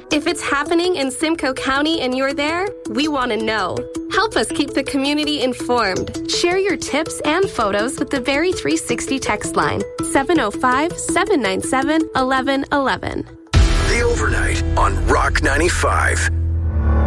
If it's happening in Simcoe County and you're there, we want to know. Help us keep the community informed. Share your tips and photos with the Very 360 text line, 705-797-1111. The Overnight on Rock 95.